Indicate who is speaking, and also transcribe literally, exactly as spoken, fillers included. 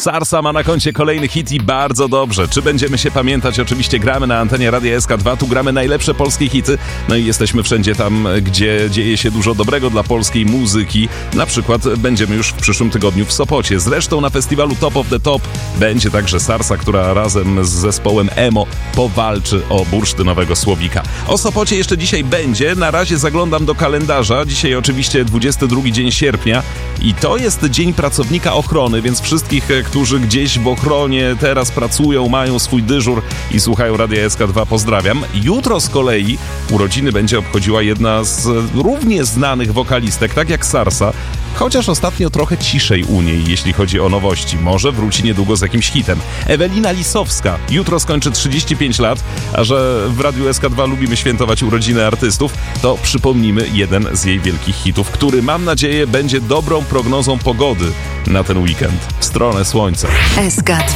Speaker 1: Sarsa ma na koncie kolejny hit i bardzo dobrze. Czy będziemy się pamiętać? Oczywiście gramy na antenie Radia S K dwa, tu gramy najlepsze polskie hity. No i jesteśmy wszędzie tam, gdzie dzieje się dużo dobrego dla polskiej muzyki. Na przykład będziemy już w przyszłym tygodniu w Sopocie. Zresztą na festiwalu Top of the Top będzie także Sarsa, która razem z zespołem Emo powalczy o bursztynowego słowika. O Sopocie jeszcze dzisiaj będzie. Na razie zaglądam do kalendarza. Dzisiaj oczywiście dwudziesty drugi dzień sierpnia i to jest Dzień Pracownika Ochrony, więc wszystkich, którzy gdzieś w ochronie teraz pracują, mają swój dyżur i słuchają Radia S K dwa, pozdrawiam. Jutro z kolei urodziny będzie obchodziła jedna z równie znanych wokalistek, tak jak Sarsa, chociaż ostatnio trochę ciszej u niej, jeśli chodzi o nowości. Może wróci niedługo z jakimś hitem. Ewelina Lisowska jutro skończy trzydzieści pięć lat, a że w Radiu S K dwa lubimy świętować urodziny artystów, to przypomnimy jeden z jej wielkich hitów, który mam nadzieję będzie dobrą prognozą pogody na ten weekend. W stronę słońca.
Speaker 2: S K dwa.